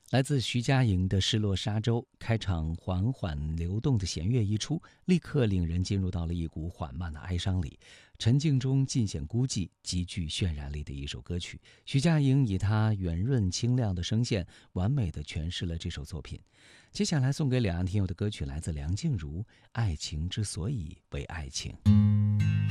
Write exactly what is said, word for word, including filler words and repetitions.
来自徐佳莹的《失落沙洲》，开场缓缓流动的弦乐一出，立刻令人进入到了一股缓慢的哀伤里，沉静中尽显孤寂，极具渲染力的一首歌曲。徐佳莹以她圆润清亮的声线，完美地诠释了这首作品。接下来送给两岸听友的歌曲来自梁静茹，《爱情之所以为爱情》。